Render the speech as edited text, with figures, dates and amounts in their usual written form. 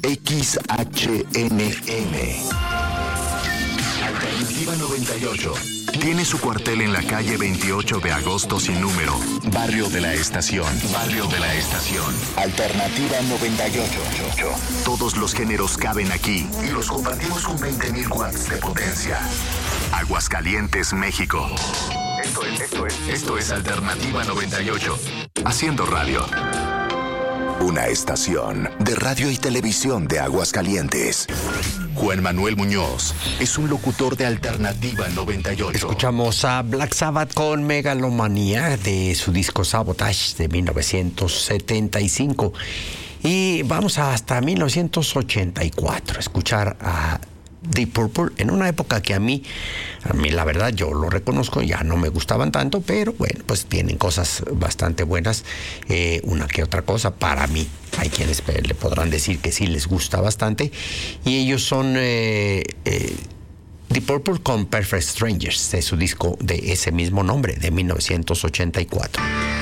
XHNM. Alternativa 98. Tiene su cuartel en la calle 28 de agosto sin número. Barrio de la Estación. Barrio de la Estación. Alternativa 98. Todos los géneros caben aquí y los compartimos con 20.000 watts de potencia. Aguascalientes, México. Esto es Alternativa 98. Haciendo radio. Una estación de radio y televisión de Aguascalientes. Juan Manuel Muñoz es un locutor de Alternativa 98. Escuchamos a Black Sabbath con Megalomanía de su disco Sabotage de 1975. Y vamos hasta 1984 a escuchar a Deep Purple en una época que a mí la verdad, yo lo reconozco, ya no me gustaban tanto, pero bueno, pues tienen cosas bastante buenas, una que otra cosa para mí. Hay quienes le podrán decir que sí les gusta bastante, y ellos son Deep Purple con Perfect Strangers, de su disco de ese mismo nombre, de 1984.